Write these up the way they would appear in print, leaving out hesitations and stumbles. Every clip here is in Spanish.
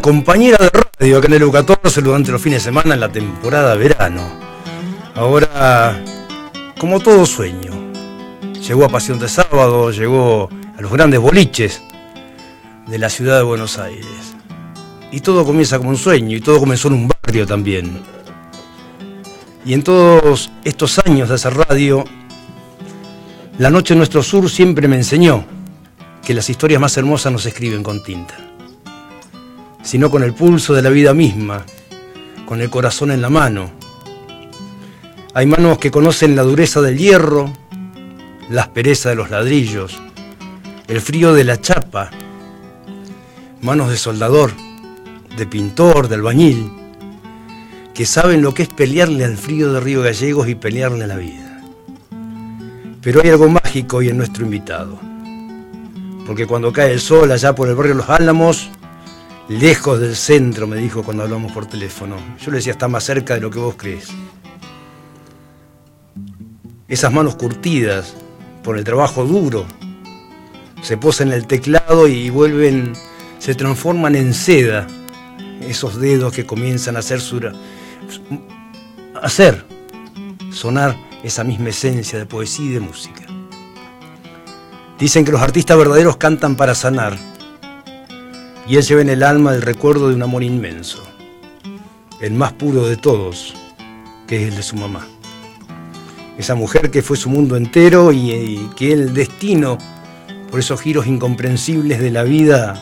compañera de radio acá en el U14 durante los fines de semana en la temporada verano. Ahora, como todo sueño, llegó a Pasión de Sábado, llegó a los grandes boliches de la ciudad de Buenos Aires. Y todo comienza como un sueño, y todo comenzó en un barrio también. Y en todos estos años de hacer radio, la noche en nuestro sur siempre me enseñó que las historias más hermosas no se escriben con tinta, sino con el pulso de la vida misma, con el corazón en la mano. Hay manos que conocen la dureza del hierro, la aspereza de los ladrillos, el frío de la chapa, manos de soldador, de pintor, de albañil, que saben lo que es pelearle al frío de Río Gallegos y pelearle a la vida. Pero hay algo mágico hoy en nuestro invitado, porque cuando cae el sol allá por el barrio Los Álamos, lejos del centro, me dijo cuando hablamos por teléfono, yo le decía, está más cerca de lo que vos crees. Esas manos curtidas por el trabajo duro se posan en el teclado y vuelven, se transforman en seda, esos dedos que comienzan a hacer sonar esa misma esencia de poesía y de música. Dicen que los artistas verdaderos cantan para sanar, y él lleva en el alma el recuerdo de un amor inmenso, el más puro de todos, que es el de su mamá. Esa mujer que fue su mundo entero y que el destino, por esos giros incomprensibles de la vida,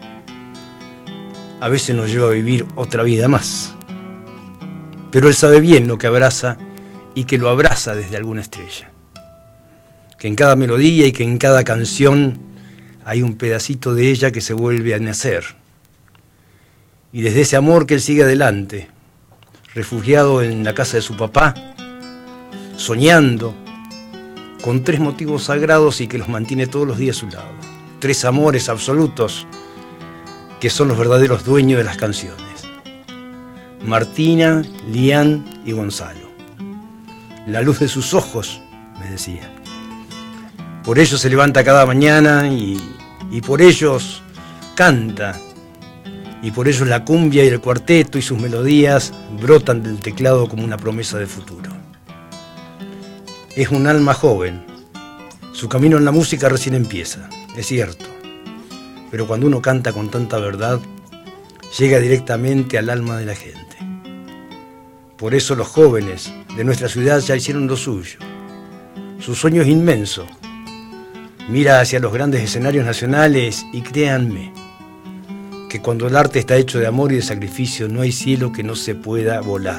a veces nos lleva a vivir otra vida más. Pero él sabe bien lo que abraza y que lo abraza desde alguna estrella. Que en cada melodía y que en cada canción hay un pedacito de ella que se vuelve a nacer. Y desde ese amor que él sigue adelante, refugiado en la casa de su papá, soñando con 3 motivos sagrados y que los mantiene todos los días a su lado. 3 amores absolutos que son los verdaderos dueños de las canciones. Martina, Lian y Gonzalo. La luz de sus ojos, me decía. Por ellos se levanta cada mañana y por ellos canta. Y por ellos la cumbia y el cuarteto y sus melodías brotan del teclado como una promesa de futuro. Es un alma joven. Su camino en la música recién empieza, es cierto. Pero cuando uno canta con tanta verdad, llega directamente al alma de la gente. Por eso los jóvenes de nuestra ciudad ya hicieron lo suyo. Su sueño es inmenso. Mira hacia los grandes escenarios nacionales y créanme que cuando el arte está hecho de amor y de sacrificio, no hay cielo que no se pueda volar.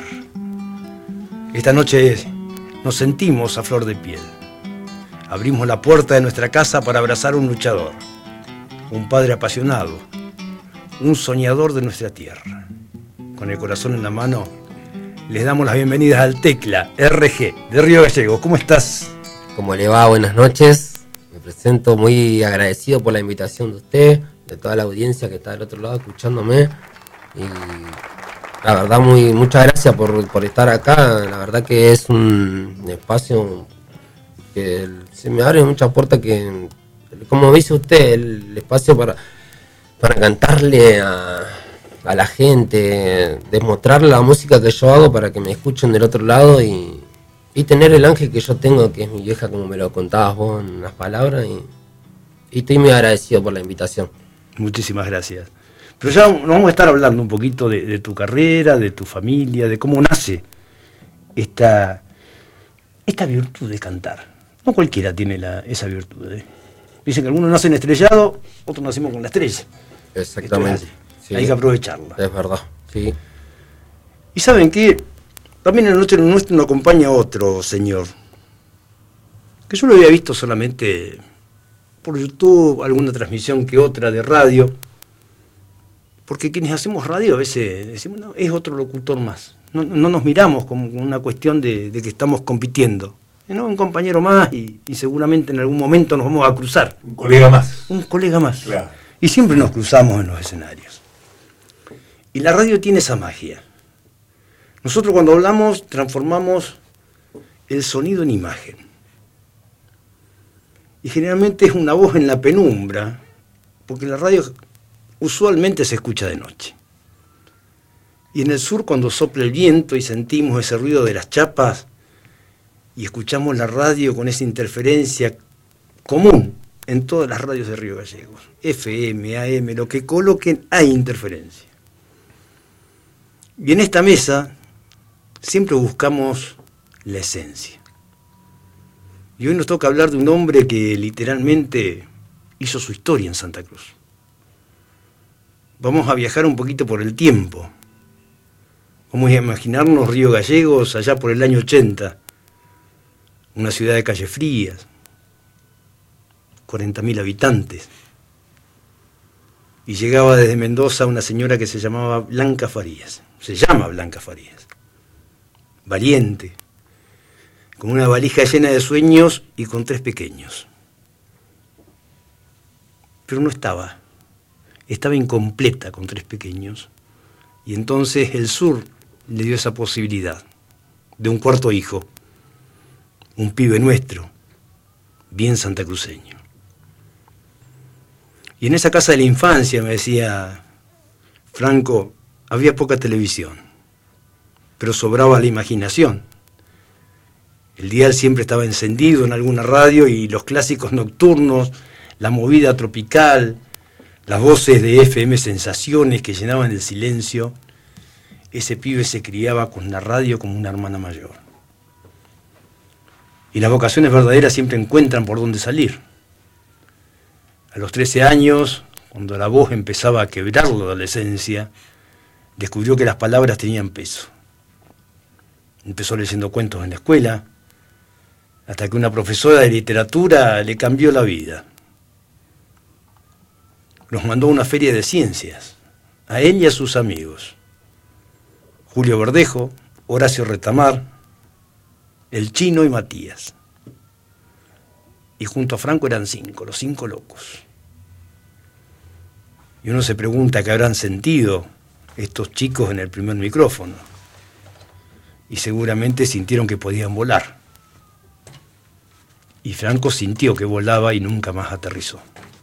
Esta noche nos sentimos a flor de piel. Abrimos la puerta de nuestra casa para abrazar a un luchador, un padre apasionado, un soñador de nuestra tierra. Con el corazón en la mano, les damos las bienvenidas al Tecla RG de Río Gallegos. ¿Cómo estás? ¿Cómo le va? Buenas noches. Me presento muy agradecido por la invitación de usted, de toda la audiencia que está del otro lado escuchándome. Y la verdad, muchas gracias por estar acá. La verdad que es un espacio que se me abren muchas puertas que, como dice usted, el espacio para cantarle a la gente, demostrarle la música que yo hago para que me escuchen del otro lado y tener el ángel que yo tengo, que es mi vieja, como me lo contabas vos en unas palabras, y estoy muy agradecido por la invitación. Muchísimas gracias. Pero ya nos vamos a estar hablando un poquito de tu carrera, de tu familia, de cómo nace esta virtud de cantar. No cualquiera tiene esa virtud. Dicen que algunos nacen estrellados, otros nacimos con la estrella. Exactamente. Sí. Hay que aprovecharla. Es verdad, sí. Y saben que también en la noche nuestra nos acompaña otro señor, que yo lo había visto solamente por YouTube, alguna transmisión que otra de radio, porque quienes hacemos radio a veces decimos, no, es otro locutor más. No nos miramos como una cuestión de que estamos compitiendo. ¿No? Un compañero más y seguramente en algún momento nos vamos a cruzar. Un colega más. Un colega más. Claro. Y siempre nos cruzamos en los escenarios. Y la radio tiene esa magia. Nosotros cuando hablamos transformamos el sonido en imagen. Y generalmente es una voz en la penumbra, porque la radio usualmente se escucha de noche. Y en el sur, cuando sopla el viento y sentimos ese ruido de las chapas y escuchamos la radio con esa interferencia común en todas las radios de Río Gallegos, FM, AM, lo que coloquen, hay interferencia. Y en esta mesa siempre buscamos la esencia. Y hoy nos toca hablar de un hombre que literalmente hizo su historia en Santa Cruz. Vamos a viajar un poquito por el tiempo. Vamos a imaginarnos Río Gallegos allá por el año 80, una ciudad de calles frías, 40.000 habitantes. Y llegaba desde Mendoza una señora que se llamaba Blanca Farías. Se llama Blanca Farías. Valiente, con una valija llena de sueños y con 3 pequeños. Pero no estaba incompleta con 3 pequeños. Y entonces el sur le dio esa posibilidad de un 4.º hijo, un pibe nuestro, bien santacruceño. Y en esa casa de la infancia, me decía Franco, había poca televisión, pero sobraba la imaginación. El dial siempre estaba encendido en alguna radio y los clásicos nocturnos, la movida tropical, las voces de FM Sensaciones que llenaban el silencio. Ese pibe se criaba con la radio como una hermana mayor. Y las vocaciones verdaderas siempre encuentran por dónde salir. A los 13 años, cuando la voz empezaba a quebrar la adolescencia, descubrió que las palabras tenían peso. Empezó leyendo cuentos en la escuela, hasta que una profesora de literatura le cambió la vida. Nos mandó a una feria de ciencias, a él y a sus amigos. Julio Verdejo, Horacio Retamar, el Chino y Matías. Y junto a Franco eran 5, los 5 locos. Y uno se pregunta qué habrán sentido estos chicos en el primer micrófono. Y seguramente sintieron que podían volar. Y Franco sintió que volaba y nunca más aterrizó.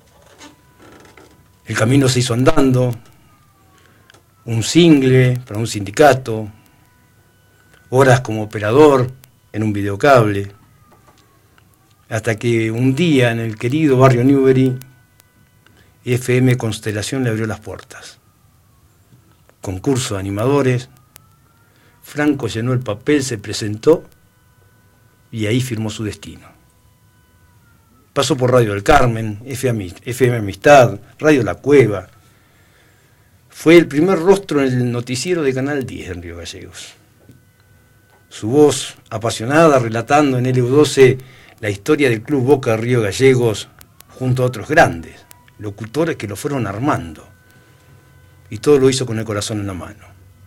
El camino se hizo andando, un single para un sindicato, horas como operador en un videocable, hasta que un día en el querido barrio Newbery, FM Constelación le abrió las puertas. Concurso de animadores, Franco llenó el papel, se presentó y ahí firmó su destino. Pasó por Radio del Carmen, FM Amistad, Radio La Cueva. Fue el primer rostro en el noticiero de Canal 10 en Río Gallegos. Su voz apasionada relatando en LU12 la historia del Club Boca de Río Gallegos junto a otros grandes, locutores que lo fueron armando. Y todo lo hizo con el corazón en la mano.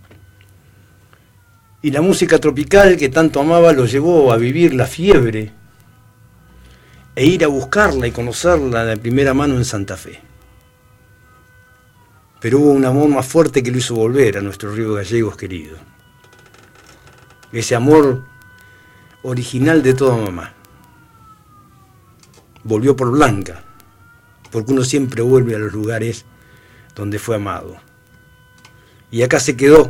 Y la música tropical que tanto amaba lo llevó a vivir la fiebre e ir a buscarla y conocerla de primera mano en Santa Fe. Pero hubo un amor más fuerte que lo hizo volver a nuestro Río Gallegos querido. Ese amor original de toda mamá. Volvió por Blanca, porque uno siempre vuelve a los lugares donde fue amado. Y acá se quedó.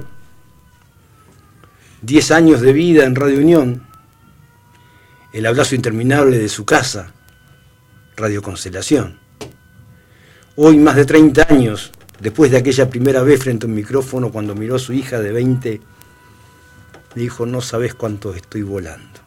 10 años de vida en Radio Unión, el abrazo interminable de su casa, Radio Constelación. Hoy, más de 30 años, después de aquella primera vez frente a un micrófono, cuando miró a su hija de 20, le dijo, no sabes cuánto estoy volando.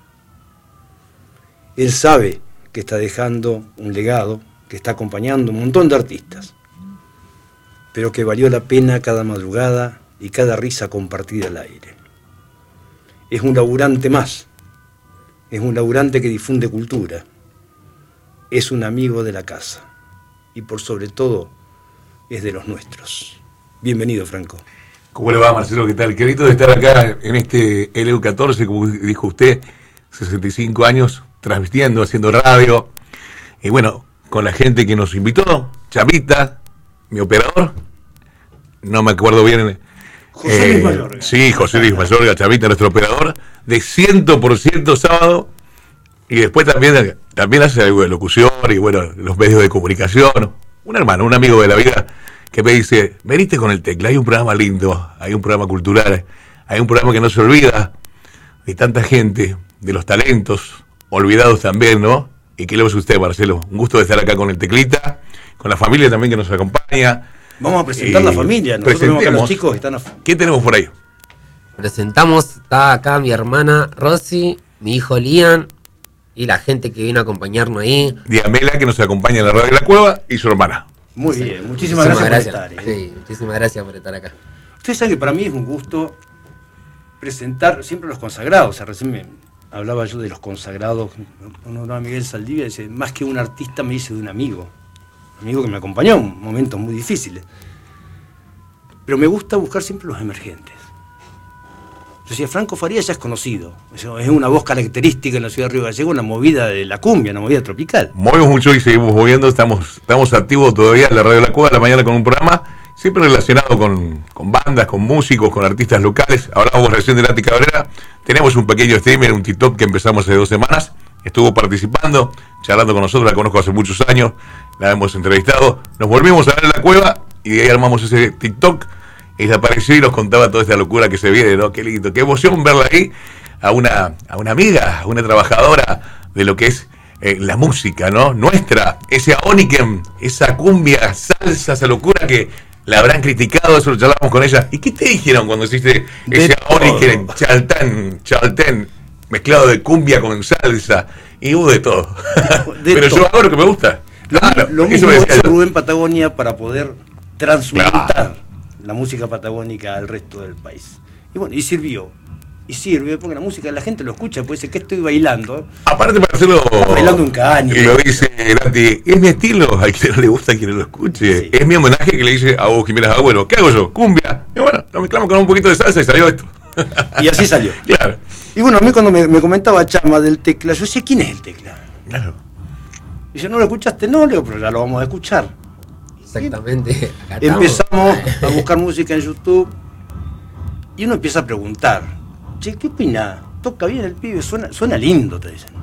Él sabe que está dejando un legado, que está acompañando un montón de artistas, pero que valió la pena cada madrugada y cada risa compartida al aire. Es un laburante más, es un laburante que difunde cultura, es un amigo de la casa y por sobre todo es de los nuestros. Bienvenido, Franco. ¿Cómo le va, Marcelo? ¿Qué tal? Qué bonito de estar acá en este LU14, como dijo usted, 65 años transmitiendo, haciendo radio, y bueno, con la gente que nos invitó, Chavita, mi operador, no me acuerdo bien. José Luis Mayorga. Sí, José Luis Mayorga, Chavita, nuestro operador, de 100% sábado, y después también hace algo de locución y bueno, los medios de comunicación. Un hermano, un amigo de la vida, que me dice, veniste con el Tecla, hay un programa lindo, hay un programa cultural, hay un programa que no se olvida de tanta gente, de los talentos, olvidados también, ¿no? ¿Y qué le pasa a usted, Marcelo? Un gusto de estar acá con el Teclita, con la familia también que nos acompaña. Vamos a presentar la familia, nosotros vemos que los chicos están ¿Qué tenemos por ahí? Presentamos, está acá mi hermana Rosy, mi hijo Lian y la gente que vino a acompañarnos ahí. Diamela, que nos acompaña en la radio de la cueva, y su hermana. Muy bien, muchísimas gracias por estar. Sí, muchísimas gracias por estar acá. Ustedes saben que para mí es un gusto presentar siempre los consagrados. O sea, recién me hablaba yo de los consagrados. A Miguel Saldivia dice, más que un artista me dice de un amigo que me acompañó en momentos muy difíciles. Pero me gusta buscar siempre los emergentes. Yo decía, Franco Farías ya es conocido, es una voz característica en la ciudad de Río Gallegos, una movida de la cumbia, una movida tropical. Movemos mucho y seguimos moviendo, estamos activos todavía en la radio de la cueva de la mañana con un programa siempre relacionado con bandas, con músicos, con artistas locales. Hablábamos recién de Nati Cabrera, tenemos un pequeño streamer, un TikTok que empezamos hace 2 semanas, estuvo participando, charlando con nosotros, la conozco hace muchos años, la hemos entrevistado, nos volvimos a ver en la cueva y de ahí armamos ese TikTok. Y desapareció y nos contaba toda esta locura que se viene, ¿no? Qué lindo, qué emoción verla ahí, a una amiga, a una trabajadora de lo que es la música, ¿no? Nuestra, ese Aoniken, esa cumbia, salsa, esa locura que la habrán criticado, eso lo charlamos con ella. ¿Y qué te dijeron cuando hiciste ese Aoniken, chaltén, mezclado de cumbia con salsa? Y hubo de todo. Pero yo hago lo que me gusta. Lo mismo hizo Rubén Patagonia para poder transmutar la música patagónica al resto del país. Y bueno, y sirve porque la música la gente lo escucha, puede ser que estoy bailando. Aparte para hacerlo bailando un caño. Y lo dice Nati, es mi estilo, a quien no le gusta, a quien no lo escuche. Sí. Es mi homenaje que le dice a vos, Jiménez Abuelo, ¿qué hago yo? Cumbia. Y bueno, lo mezclamos con un poquito de salsa y salió esto. Y así salió. Claro. Y bueno, a mí cuando me comentaba Chama del Tecla, yo decía, ¿quién es el Tecla? Claro. Y yo, ¿no lo escuchaste? No, le digo, pero ya lo vamos a escuchar. Exactamente. Empezamos a buscar música en YouTube y uno empieza a preguntar, che, ¿qué opina? Toca bien el pibe, suena lindo, te dicen.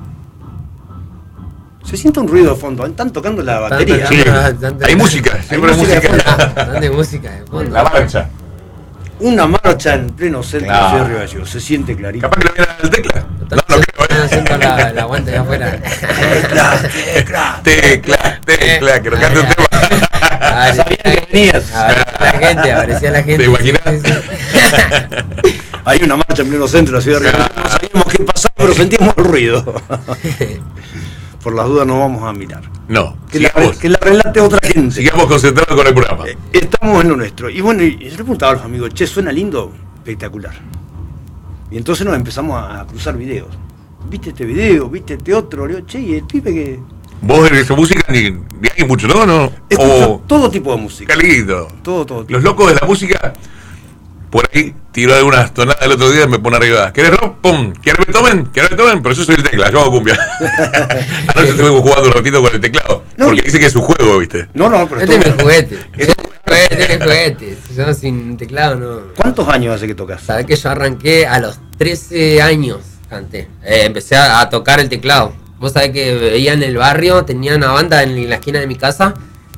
Se siente un ruido de fondo, están tocando la batería. Sí, hay música, siempre hay música. De música de fondo. La marcha. Una marcha en pleno centro de Río Gallegos, se siente clarito. Capaz que lo viene al Tecla. No creo. Están haciendo la aguante de afuera. Tecla, que nos cante un tema. Sabían que venías. Aparecía la gente. ¿Te imaginas? Hay una marcha en pleno centro de la ciudad de Río Gallegos. No sabíamos qué pasaba, pero sentíamos el ruido. Por las dudas no vamos a mirar. No. Que la relate otra gente. Sigamos concentrados con el programa. Estamos en lo nuestro. Y bueno, yo le preguntaba a los amigos, che, ¿suena lindo? Espectacular. Y entonces nos empezamos a cruzar videos. ¿Viste este video? ¿Viste este otro? Le digo, che, ¿y el pibe que...? ¿Vos eres de música ni hay mucho, no? Escucho todo tipo de música. Qué lindo. Todo. Los locos de la música, por ahí tiró algunas tonadas el otro día y me pone arriba. ¿Querés rock? ¡Pum! ¿Querés Beethoven? Pero yo soy el Tecla, yo hago cumbia. Anoche estuve jugando un ratito con el teclado. No, porque dice que es su juego, ¿viste? No, pero este es mi juguete. Este es juguete. Yo sin teclado no. ¿Cuántos años hace que tocas? Sabés que yo arranqué a los 13 años, canté. Empecé a tocar el teclado. Vos sabés que veía en el barrio, tenía una banda en la esquina de mi casa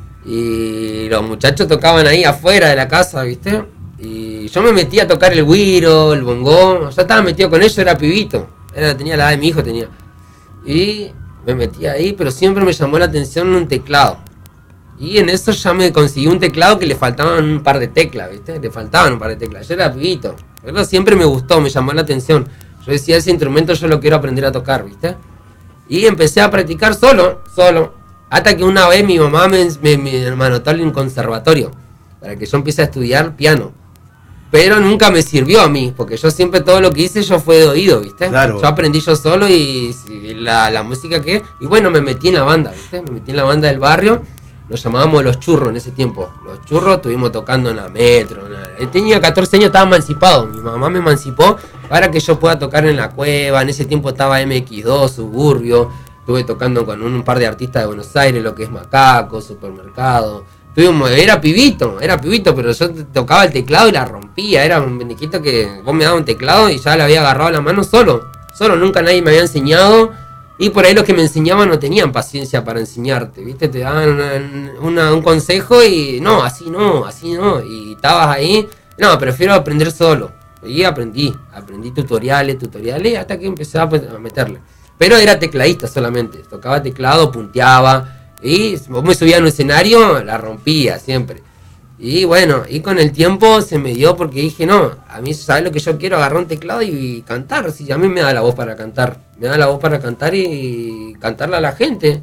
y los muchachos tocaban ahí afuera de la casa, ¿viste? Y yo me metí a tocar el güiro, el bongó, ya estaba metido con ellos, era pibito, tenía la edad de mi hijo, tenía. Y me metí ahí, pero siempre me llamó la atención un teclado. Y en eso ya me conseguí un teclado que le faltaban un par de teclas, ¿viste? Le faltaban un par de teclas, yo era pibito, pero siempre me gustó, me llamó la atención. Yo decía, ese instrumento yo lo quiero aprender a tocar, ¿viste? Y empecé a practicar solo, hasta que una vez mi mamá me anotó en un conservatorio para que yo empiece a estudiar piano. Pero nunca me sirvió a mí, porque yo siempre todo lo que hice yo fue de oído, ¿viste? Claro. Yo aprendí yo solo y la música que... Y bueno, me metí en la banda, ¿viste? Me metí en la banda del barrio, nos llamábamos Los Churros en ese tiempo. Los Churros estuvimos tocando en la metro. Tenía 14 años, estaba emancipado. Mi mamá me emancipó para que yo pueda tocar en la cueva. En ese tiempo estaba MX2, Suburbio. Estuve tocando con un par de artistas de Buenos Aires, lo que es Macaco, Supermercado. Era pibito, pero yo tocaba el teclado y la rompía. Era un bendiquito que vos me dabas un teclado y ya le había agarrado la mano solo. Nunca nadie me había enseñado. Y por ahí los que me enseñaban no tenían paciencia para enseñarte, ¿viste? Te daban un consejo y no, así no, y estabas ahí, no, prefiero aprender solo. Y aprendí tutoriales, hasta que empecé a meterle. Pero era tecladista solamente, tocaba teclado, punteaba, y vos me subía a un escenario, la rompía siempre. Y bueno, y con el tiempo se me dio porque dije, no, a mí, ¿sabes lo que yo quiero? Agarrar un teclado y cantar. Si a mí me da la voz para cantar. Me da la voz para cantar y cantarle a la gente.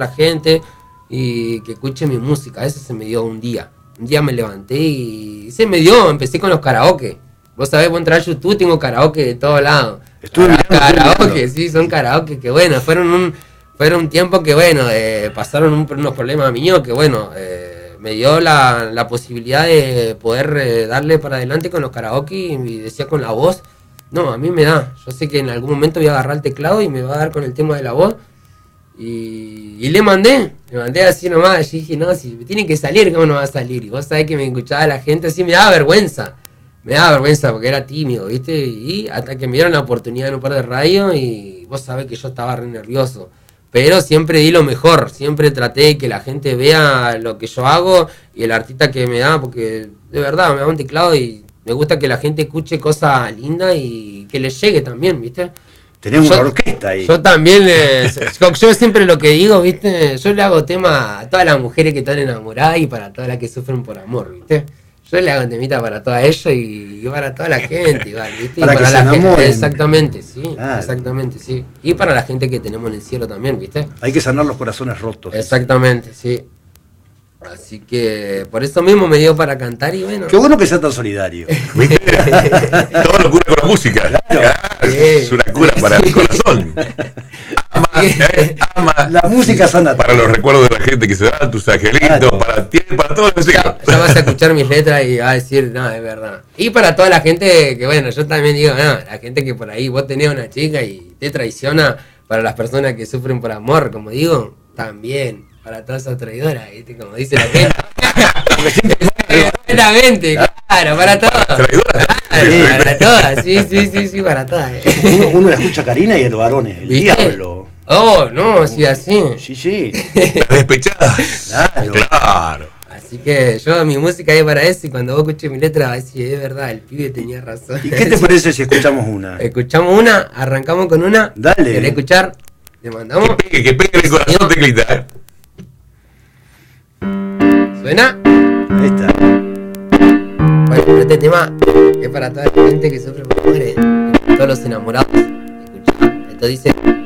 Y que escuche mi música. Eso se me dio un día. Un día me levanté y se me dio. Empecé con los karaoke. Vos sabés, vos entrar a YouTube, tengo karaoke de todos lados. Karaoke, sí, son karaoke que bueno, fueron un tiempo que bueno, pasaron unos problemas míos que bueno, me dio la posibilidad de poder darle para adelante con los karaoke y decía con la voz, no, a mí me da, yo sé que en algún momento voy a agarrar el teclado y me va a dar con el tema de la voz y le mandé así nomás, y dije, no, si tiene que salir, ¿cómo no va a salir? Y vos sabés que me escuchaba la gente así, me daba vergüenza porque era tímido, ¿viste? Y hasta que me dieron la oportunidad en un par de radios y vos sabés que yo estaba re nervioso. Pero siempre di lo mejor, siempre traté de que la gente vea lo que yo hago y el artista que me da, porque de verdad me da un teclado y me gusta que la gente escuche cosas lindas y que les llegue también, ¿viste? Tenemos una orquesta ahí. Yo también, yo siempre lo que digo, ¿viste? Yo le hago tema a todas las mujeres que están enamoradas y para todas las que sufren por amor, ¿viste? Yo le hago temita para todas ellas y para toda la gente, ¿viste? Para que se enamoren. Exactamente, sí, claro. Exactamente, sí. Y para la gente que tenemos en el cielo también, ¿viste? Hay que sanar los corazones rotos. Exactamente, sí. Así que por eso mismo me dio para cantar y bueno. Qué bueno que sea tan solidario. Todo lo cura con la música. Claro. Es una cura para el corazón. Ama. La música sana. Para los recuerdos de la gente que se da, tus angelitos, para ti, para todos los hijos. Ya vas a escuchar mis letras y vas a decir, no, es verdad. Y para toda la gente que, bueno, yo también digo, no, la gente que por ahí vos tenés una chica y te traiciona, para las personas que sufren por amor, como digo, también. Para todas esas traidoras, ¿viste? Como dice la gente. Exactamente, claro, para todas. Traidoras. Para todas, sí, para todas. Uno la escucha a Karina y a los varones, el ¿viste? diablo. Oh, no, sí, así. Sí. Las despechadas. Claro. Así que yo, mi música es para eso y cuando vos escuches mi letra vas a decir, es verdad, el pibe tenía razón. ¿Y qué te parece si escuchamos una? Escuchamos una, arrancamos con una. Dale. ¿Querés escuchar? Le mandamos. Que pegue el corazón, teclita. ¿Suena? Ahí está. Bueno, este tema es para toda la gente que sufre por amores, todos los enamorados. Escucha, esto dice...